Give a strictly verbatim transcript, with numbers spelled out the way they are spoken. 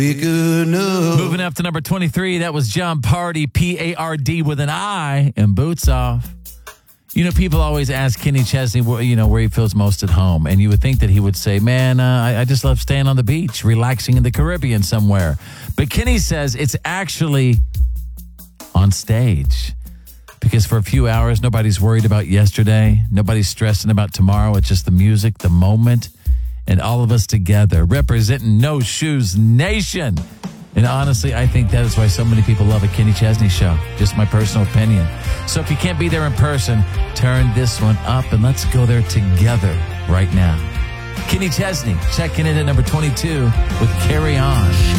Good enough. Moving up to number twenty-three, that was John Party, P A R D with an I, and Boots Off. You know, people always ask Kenny Chesney, where, you know, where he feels most at home. And you would think that he would say, man, uh, I, I just love staying on the beach, relaxing in the Caribbean somewhere. But Kenny says it's actually on stage. Because for a few hours, nobody's worried about yesterday. Nobody's stressing about tomorrow. It's just the music, the moment, and all of us together representing No Shoes Nation. And honestly, I think that is why so many people love a Kenny Chesney show. Just my personal opinion. So if you can't be there in person, turn this one up and let's go there together right now. Kenny Chesney checking in at number twenty-two with Carry On.